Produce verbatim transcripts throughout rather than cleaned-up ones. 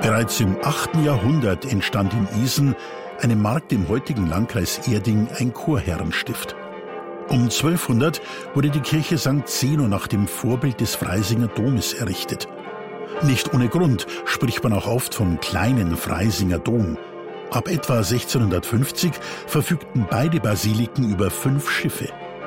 Bereits im achten Jahrhundert entstand in Isen, einem Markt im heutigen Landkreis Erding, ein Chorherrenstift. Um zwölfhundert wurde die Kirche Sankt Zeno nach dem Vorbild des Freisinger Domes errichtet. Nicht ohne Grund spricht man auch oft vom kleinen Freisinger Dom. Ab etwa sechzehnhundertfünfzig verfügten beide Basiliken über fünf Schiffe.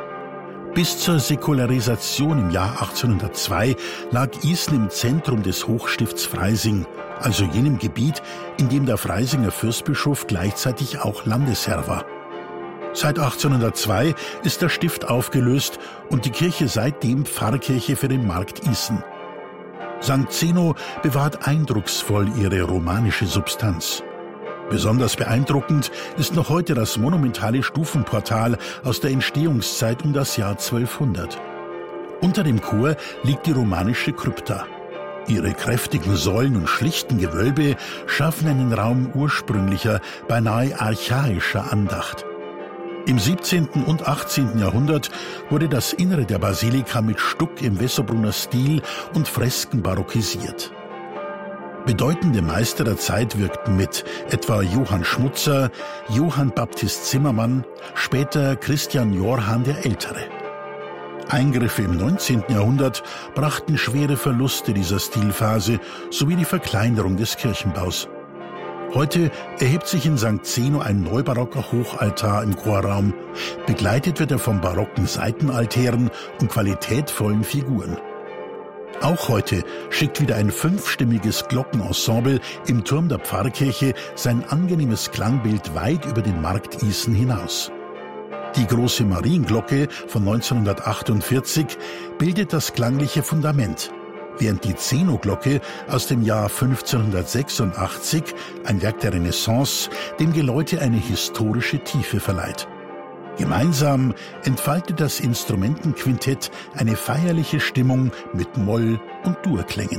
Bis zur Säkularisation im Jahr achtzehnhundertzwei lag Isen im Zentrum des Hochstifts Freising, also jenem Gebiet, in dem der Freisinger Fürstbischof gleichzeitig auch Landesherr war. Seit achtzehnhundertzwei ist der Stift aufgelöst und die Kirche seitdem Pfarrkirche für den Markt Isen. Sankt Zeno bewahrt eindrucksvoll ihre romanische Substanz. Besonders beeindruckend ist noch heute das monumentale Stufenportal aus der Entstehungszeit um das Jahr zwölfhundert. Unter dem Chor liegt die romanische Krypta. Ihre kräftigen Säulen und schlichten Gewölbe schaffen einen Raum ursprünglicher, beinahe archaischer Andacht. Im siebzehnten und achtzehnten Jahrhundert wurde das Innere der Basilika mit Stuck im Wessobrunner Stil und Fresken barockisiert. Bedeutende Meister der Zeit wirkten mit, etwa Johann Schmutzer, Johann Baptist Zimmermann, später Christian Jorhan der Ältere. Eingriffe im neunzehnten Jahrhundert brachten schwere Verluste dieser Stilphase sowie die Verkleinerung des Kirchenbaus. Heute erhebt sich in Sankt Zeno ein neubarocker Hochaltar im Chorraum. Begleitet wird er von barocken Seitenaltären und qualitätvollen Figuren. Auch heute schickt wieder ein fünfstimmiges Glockenensemble im Turm der Pfarrkirche sein angenehmes Klangbild weit über den Markt Isen hinaus. Die große Marienglocke von neunzehnhundertachtundvierzig bildet das klangliche Fundament, während die Zeno-Glocke aus dem Jahr fünfzehnhundertsechsundachtzig, ein Werk der Renaissance, dem Geläute eine historische Tiefe verleiht. Gemeinsam entfaltet das Instrumentenquintett eine feierliche Stimmung mit Moll- und Durklängen.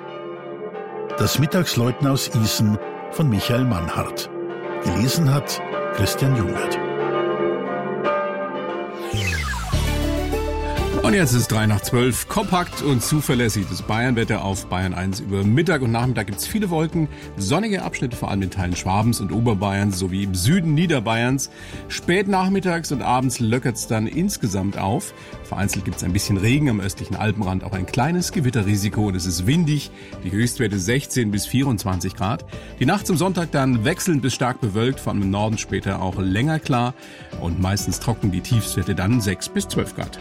Das Mittagsläuten aus Isen von Michael Mannhardt. Gelesen hat Christian Jungwirth. Und jetzt ist drei nach zwölf, kompakt und zuverlässig das Bayernwetter auf Bayern eins. Über Mittag und Nachmittag gibt es viele Wolken, sonnige Abschnitte vor allem in Teilen Schwabens und Oberbayerns sowie im Süden Niederbayerns. Spät nachmittags und abends löckert es dann insgesamt auf. Vereinzelt gibt es ein bisschen Regen, am östlichen Alpenrand auch ein kleines Gewitterrisiko und es ist windig. Die Höchstwerte sechzehn bis vierundzwanzig Grad. Die Nacht zum Sonntag dann wechselnd bis stark bewölkt, vor allem im Norden später auch länger klar und meistens trocken, die Tiefstwerte dann sechs bis zwölf Grad.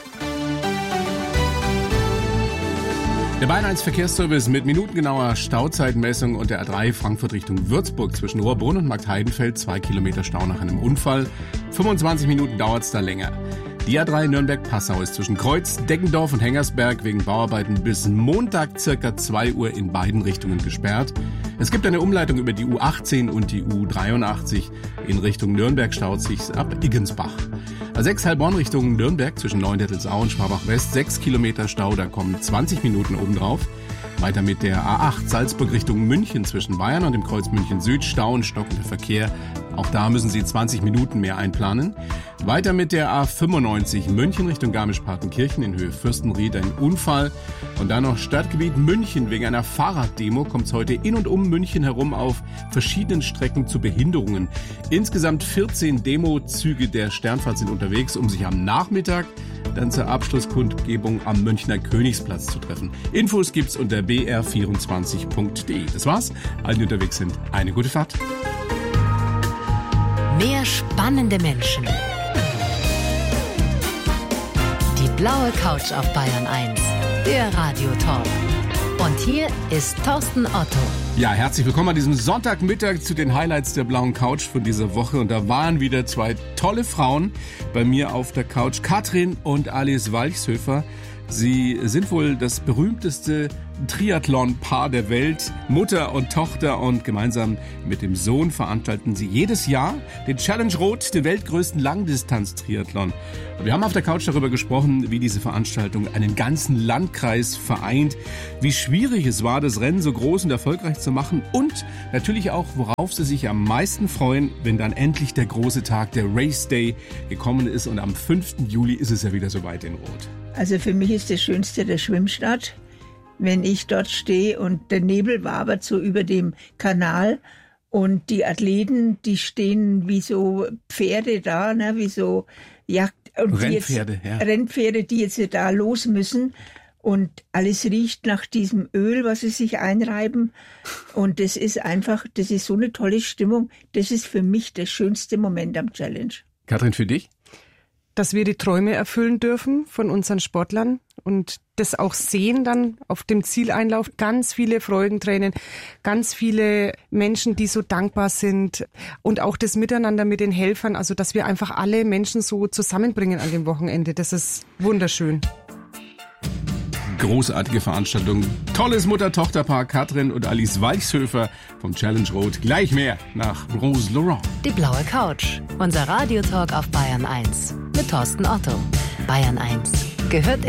Der Bayern eins Verkehrsservice mit minutengenauer Stauzeitmessung und der A drei Frankfurt Richtung Würzburg zwischen Rohrbrunn und Marktheidenfeld. Zwei Kilometer Stau nach einem Unfall. fünfundzwanzig Minuten dauert es da länger. Die A drei Nürnberg-Passau ist zwischen Kreuz, Deggendorf und Hengersberg wegen Bauarbeiten bis Montag circa zwei Uhr in beiden Richtungen gesperrt. Es gibt eine Umleitung über die U achtzehn und die U dreiundachtzig. In Richtung Nürnberg staut sich's ab Iggensbach. A sechs Heilbronn Richtung Nürnberg zwischen Neuendettelsau und Schwabach-West. sechs Kilometer Stau, da kommen zwanzig Minuten obendrauf. Weiter mit der A acht Salzburg Richtung München zwischen Bayern und dem Kreuz München Süd. Stau und stockender Verkehr. Auch da müssen Sie zwanzig Minuten mehr einplanen. Weiter mit der A fünfundneunzig München Richtung Garmisch-Partenkirchen in Höhe Fürstenried ein Unfall. Und dann noch Stadtgebiet München. Wegen einer Fahrraddemo kommt es heute in und um München herum auf verschiedenen Strecken zu Behinderungen. Insgesamt vierzehn Demozüge der Sternfahrt sind unterwegs, um sich am Nachmittag dann zur Abschlusskundgebung am Münchner Königsplatz zu treffen. Infos gibt's unter b r vierundzwanzig punkt d e. Das war's. Allen, die unterwegs sind, eine gute Fahrt. Mehr spannende Menschen. Die blaue Couch auf Bayern eins. Der Radiotalk. Und hier ist Thorsten Otto. Ja, herzlich willkommen an diesem Sonntagmittag zu den Highlights der blauen Couch von dieser Woche. Und da waren wieder zwei tolle Frauen bei mir auf der Couch. Katrin und Alice Walchshöfer. Sie sind wohl das berühmteste Triathlon-Paar der Welt, Mutter und Tochter, und gemeinsam mit dem Sohn veranstalten sie jedes Jahr den Challenge Rot, den weltgrößten Langdistanz-Triathlon. Wir haben auf der Couch darüber gesprochen, wie diese Veranstaltung einen ganzen Landkreis vereint, wie schwierig es war, das Rennen so groß und erfolgreich zu machen und natürlich auch, worauf sie sich am meisten freuen, wenn dann endlich der große Tag, der Race Day, gekommen ist, und am fünften Juli ist es ja wieder soweit in Rot. Also für mich ist das Schönste der Schwimmstart. wenn ich dort stehe und der Nebel wabert so über dem Kanal und die Athleten, die stehen wie so Pferde da, ne, wie so Jagd und Rennpferde, die jetzt, ja. Rennpferde, die jetzt da los müssen. Und alles riecht nach diesem Öl, was sie sich einreiben. Und das ist einfach, das ist so eine tolle Stimmung. Das ist für mich der schönste Moment am Challenge. Katrin, für dich? Dass wir die Träume erfüllen dürfen von unseren Sportlern und das auch sehen dann auf dem Zieleinlauf. Ganz viele Freudentränen, ganz viele Menschen, die so dankbar sind und auch das Miteinander mit den Helfern. Also, dass wir einfach alle Menschen so zusammenbringen an dem Wochenende. Das ist wunderschön. Großartige Veranstaltung. Tolles Mutter-Tochter-Paar Katrin und Alice Walchshöfer vom Challenge Rot. Gleich mehr nach Rose Laurent. Die blaue Couch. Unser Radiotalk auf Bayern eins. Mit Thorsten Otto. Bayern eins gehört